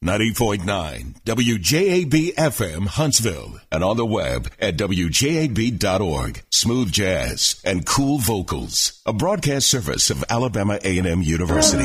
90.9 WJAB-FM Huntsville and on the web at WJAB.org. Smooth jazz and cool vocals. A broadcast service of Alabama A&M University.